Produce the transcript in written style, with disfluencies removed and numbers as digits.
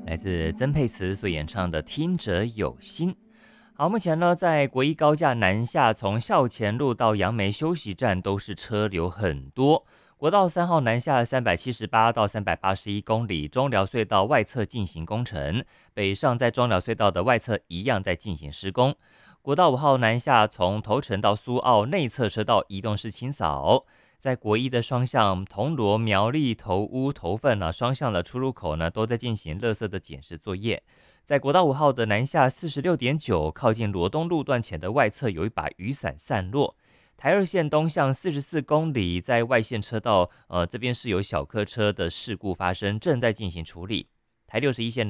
来自曾沛慈所演唱的《听者有心》。好，目前呢，在国一高架南下，从校前路到杨梅休息站都是车流很多。国道3号南下378到381公里，中寮隧道外侧进行工程，北上在中寮隧道的外侧一样在进行施工。国道5号南下，从头城到苏澳内侧车道移动式清扫。在国一的双向铜锣苗栗头屋头份双向的出入口呢，都在进行垃圾的检视作业。在国道5号的南下46.9，靠近罗东路段前的外侧有一把雨伞散落。台二线东向44公里，在外线车道这边是有小客车的事故发生，正在进行处理。台61线